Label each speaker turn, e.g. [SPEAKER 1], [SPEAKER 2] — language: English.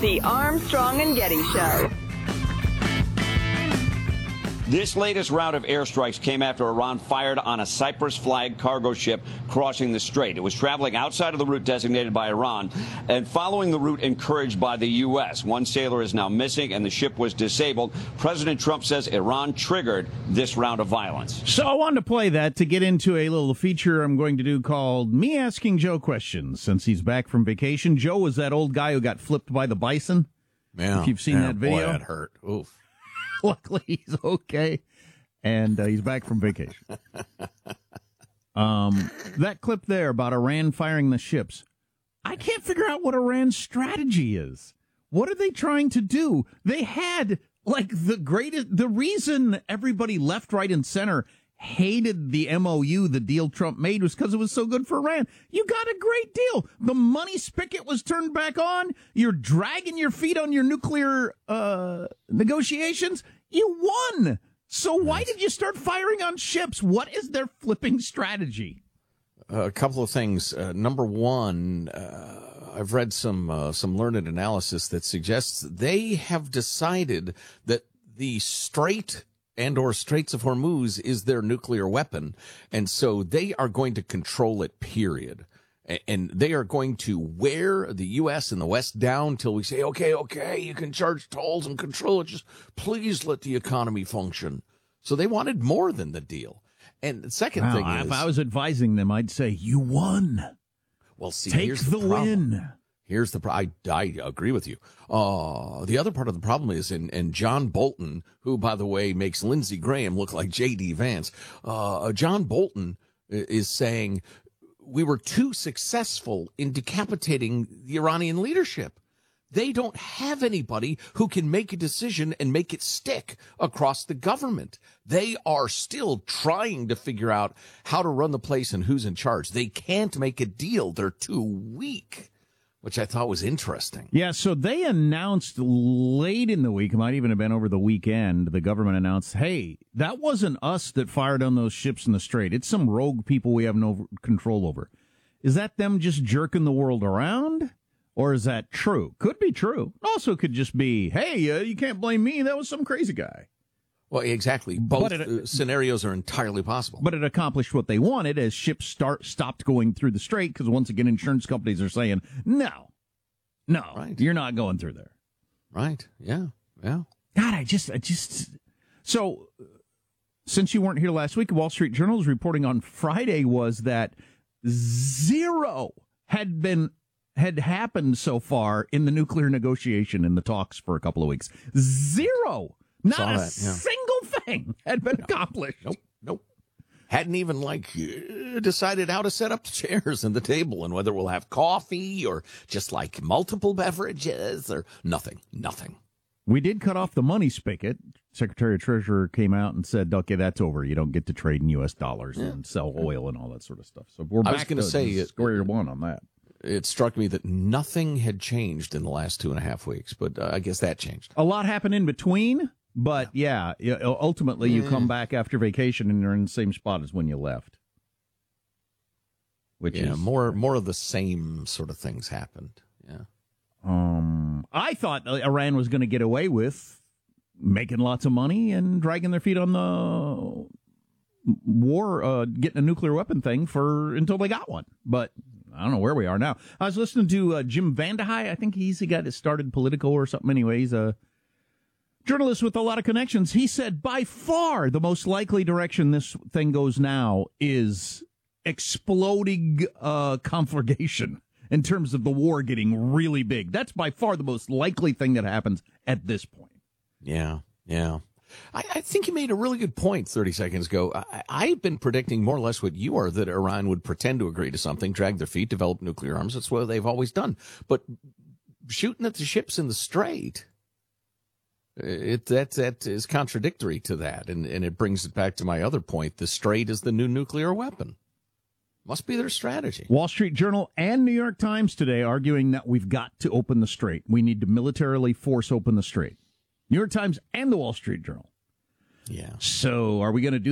[SPEAKER 1] The Armstrong and Getty Show.
[SPEAKER 2] This latest round of airstrikes came after Iran fired on a Cyprus-flagged cargo ship crossing the strait. It was traveling outside of the route designated by Iran and following the route encouraged by the U.S. One sailor is now missing and the ship was disabled. President Trump says Iran triggered this round of violence.
[SPEAKER 3] So I wanted to play that to get into a little feature I'm going to do called Me Asking Joe Questions. Since he's back from vacation, Joe was that old guy who got flipped by the bison.
[SPEAKER 4] Yeah.
[SPEAKER 3] If you've seen that video.
[SPEAKER 4] Boy, that hurt. Oof.
[SPEAKER 3] Luckily, he's okay, and he's back from vacation. That clip there about Iran firing the ships, I can't figure out what Iran's strategy is. What are they trying to do? They had, like, the reason everybody left, right, and center hated the MOU, the deal Trump made, was because it was so good for Iran. You got a great deal. The money spigot was turned back on. You're dragging your feet on your nuclear negotiations. You won. So why did you start firing on ships? What is their flipping strategy?
[SPEAKER 4] A couple of things. Number one, I've read some learned analysis that suggests they have decided that the Strait and or Straits of Hormuz is their nuclear weapon, and so they are going to control it, period. And they are going to wear the U.S. and the West down till we say, okay, you can charge tolls and control it. Just please let the economy function. So they wanted more than the deal. And the second thing is,
[SPEAKER 3] if I was advising them, I'd say, you won.
[SPEAKER 4] Well, see,
[SPEAKER 3] take
[SPEAKER 4] here's
[SPEAKER 3] the win.
[SPEAKER 4] Here's the problem. I agree with you. The other part of the problem is, and John Bolton, who, by the way, makes Lindsey Graham look like J.D. Vance, John Bolton is saying we were too successful in decapitating the Iranian leadership. They don't have anybody who can make a decision and make it stick across the government. They are still trying to figure out how to run the place and who's in charge. They can't make a deal. They're too weak, which I thought was interesting.
[SPEAKER 3] Yeah, so they announced late in the week, it might even have been over the weekend, the government announced, hey, that wasn't us that fired on those ships in the Strait. It's some rogue people we have no control over. Is that them just jerking the world around? Or is that true? Could be true. Also could just be, hey, you can't blame me. That was some crazy guy.
[SPEAKER 4] Well, exactly. Both scenarios are entirely possible.
[SPEAKER 3] But it accomplished what they wanted as ships stopped going through the strait because, once again, insurance companies are saying, no, right. You're not going through there.
[SPEAKER 4] Right, yeah.
[SPEAKER 3] God, I just... So, since you weren't here last week, Wall Street Journal's reporting on Friday was that zero had happened so far in the nuclear negotiation in the talks for a couple of weeks. Zero! Not a single thing had been accomplished.
[SPEAKER 4] Nope. Hadn't even, decided how to set up the chairs and the table and whether we'll have coffee or just, multiple beverages or nothing.
[SPEAKER 3] We did cut off the money spigot. Secretary of Treasury came out and said, okay, that's over. You don't get to trade in U.S. dollars and sell oil and all that sort of stuff. So we're back to square one on that.
[SPEAKER 4] It struck me that nothing had changed in the last 2.5 weeks, but I guess that changed.
[SPEAKER 3] A lot happened in between. But, ultimately you come back after vacation and you're in the same spot as when you left. Which is
[SPEAKER 4] more of the same sort of things happened. Yeah.
[SPEAKER 3] I thought Iran was going to get away with making lots of money and dragging their feet on the war, getting a nuclear weapon thing until they got one. But I don't know where we are now. I was listening to Jim Vandehei. I think he's the guy that started Politico or something anyway. He's a journalist with a lot of connections. He said by far the most likely direction this thing goes now is exploding conflagration in terms of the war getting really big. That's by far the most likely thing that happens at this point.
[SPEAKER 4] Yeah. I think you made a really good point 30 seconds ago. I've been predicting more or less what you are, that Iran would pretend to agree to something, drag their feet, develop nuclear arms. That's what they've always done. But shooting at the ships in the Strait, that is contradictory to that, and it brings it back to my other point. The Strait is the new nuclear weapon. Must be their strategy.
[SPEAKER 3] Wall Street Journal and New York Times today arguing that we've got to open the Strait. We need to militarily force open the Strait. New York Times and the Wall Street Journal.
[SPEAKER 4] Yeah.
[SPEAKER 3] So are we going to do